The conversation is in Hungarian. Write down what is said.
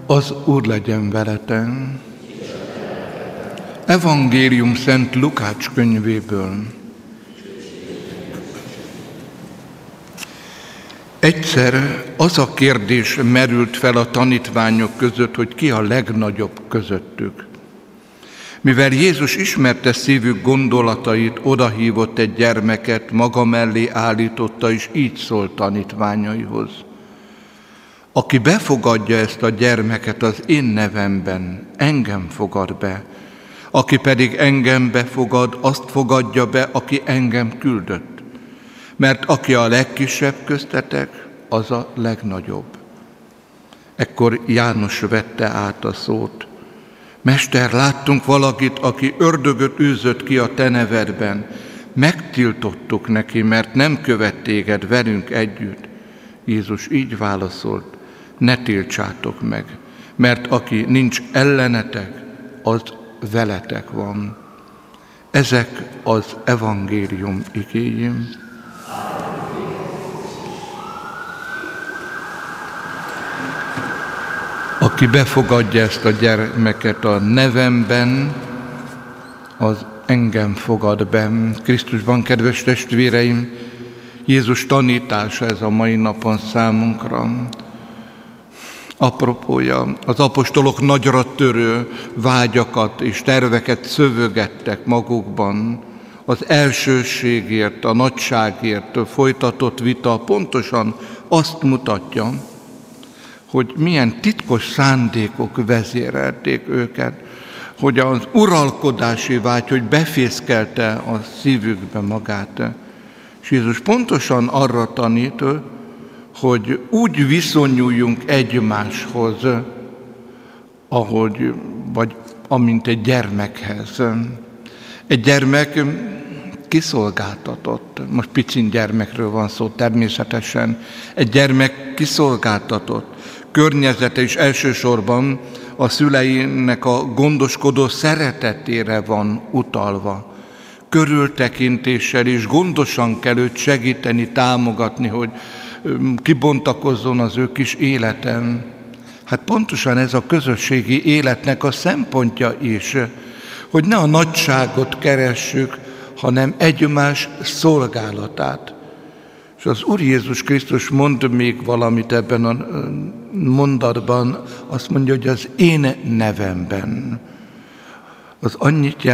Az Úr legyen veletek. Evangélium Szent Lukács könyvéből. Egyszer az a kérdés merült fel a tanítványok között, hogy ki a legnagyobb közöttük. Mivel Jézus ismerte szívük gondolatait, odahívott egy gyermeket, maga mellé állította, és így szólt tanítványaihoz. Aki befogadja ezt a gyermeket az én nevemben, engem fogad be. Aki pedig engem befogad, azt fogadja be, aki engem küldött. Mert aki a legkisebb köztetek, az a legnagyobb. Ekkor János vette át a szót. Mester, láttunk valakit, aki ördögöt űzött ki a te nevedben. Megtiltottuk neki, mert nem követ téged velünk együtt. Jézus így válaszolt, ne tiltsátok meg, mert aki nincs ellenetek, az veletek van. Ezek az evangélium igéi. Aki befogadja ezt a gyermeket a nevemben, az engem fogad be. Krisztusban, kedves testvéreim, Jézus tanítása ez a mai napon számunkra. Apropója, az apostolok nagyra törő vágyakat és terveket szövögettek magukban. Az elsőségért, a nagyságért folytatott vita pontosan azt mutatja, hogy milyen titkos szándékok vezérelték őket, hogy az uralkodási vágy, hogy befészkelte a szívükbe magát. És Jézus pontosan arra tanít, hogy úgy viszonyuljunk egymáshoz, ahogy, vagy amint egy gyermekhez. Egy gyermek kiszolgáltatott, most picin gyermekről van szó természetesen, egy gyermek kiszolgáltatott, környezete is elsősorban a szüleinek a gondoskodó szeretetére van utalva. Körültekintéssel és gondosan kell őt segíteni, támogatni, hogy kibontakozzon az ő kis életen. Hát pontosan ez a közösségi életnek a szempontja is, hogy ne a nagyságot keressük, hanem egymás szolgálatát. És az Úr Jézus Krisztus mond még valamit ebben a mondatban, azt mondja, hogy az én nevemben. Az annyit jelent,